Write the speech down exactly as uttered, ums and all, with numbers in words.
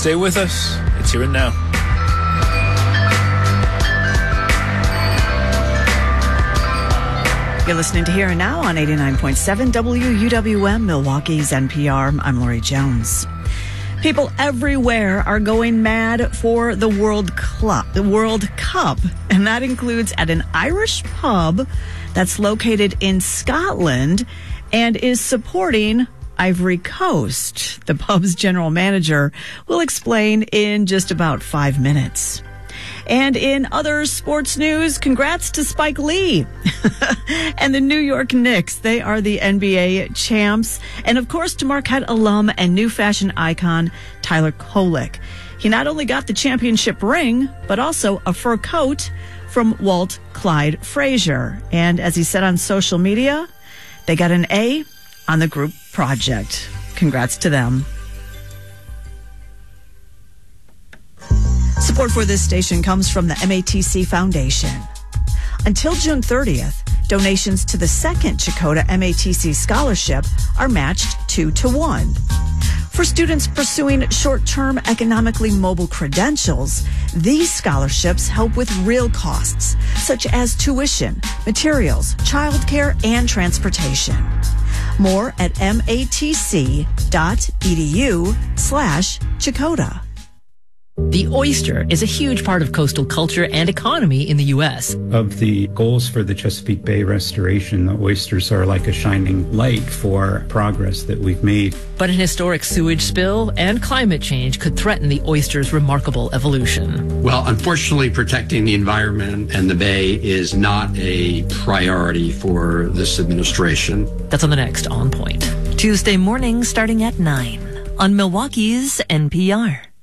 Stay with us. It's Here and Now. You're listening to Here and Now on eighty-nine point seven W U W M, Milwaukee's N P R. I'm Lori Jones. People everywhere are going mad for the World Club, the World Cup, and that includes at an Irish pub that's located in Scotland and is supporting Ivory Coast. The pub's general manager will explain in just about five minutes. And in other sports news, congrats to Spike Lee and the New York Knicks. They are the N B A champs. And of course, to Marquette alum and new fashion icon Tyler Kolek. He not only got the championship ring, but also a fur coat from Walt Clyde Frazier. And as he said on social media, they got an A on the group project. Congrats to them. Support for this station comes from the M A T C Foundation. Until June thirtieth, donations to the second Chakota M A T C scholarship are matched two to one. For students pursuing short-term economically mobile credentials, these scholarships help with real costs, such as tuition, materials, childcare, and transportation. More at matc.edu slash Chakota. The oyster is a huge part of coastal culture and economy in the U S. Of the goals for the Chesapeake Bay restoration, the oysters are like a shining light for progress that we've made. But an historic sewage spill and climate change could threaten the oyster's remarkable evolution. Well, unfortunately, protecting the environment and the bay is not a priority for this administration. That's on the next On Point. Tuesday morning starting at nine on Milwaukee's N P R.